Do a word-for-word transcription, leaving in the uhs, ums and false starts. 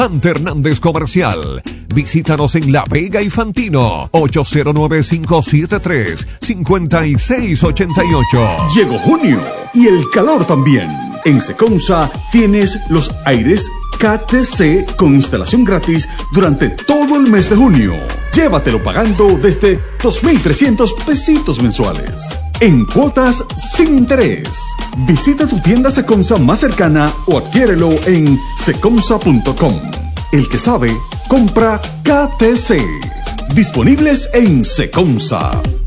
Ante Hernández Comercial. Visítanos en La Vega y Fantino. ocho cero nueve, cinco siete tres, cinco seis ocho ocho. Llegó junio y el calor también. En Secomsa tienes los aires K T C con instalación gratis durante todo el mes de junio. Llévatelo pagando desde dos mil trescientos pesitos mensuales. En cuotas sin interés. Visita tu tienda Secomsa más cercana o adquiérelo en secomsa punto com. El que sabe, compra K T C. Disponibles en Secomsa.